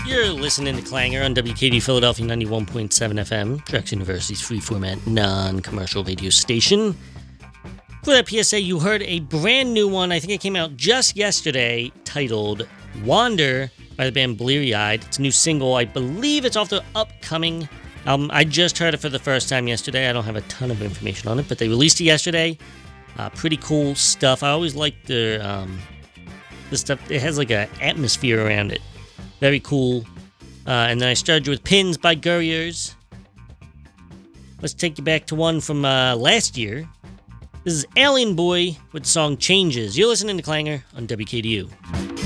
You're listening to Clanger on WKD Philadelphia 91.7 FM, Drexel University's free format, non-commercial radio station. For that PSA, you heard a brand new one, I think it came out just yesterday, titled Wander by the band Bleary Eyed. It's a new single. I believe it's off the upcoming album. I just heard it for the first time yesterday. I don't have a ton of information on it, but they released it yesterday. Pretty cool stuff. I always like the stuff. It has like an atmosphere around it. Very cool. And then I started with Pins by Gurriers. Let's take you back to one from last year. This is Alien Boy with the song Changes. You're listening to Clanger on WKDU.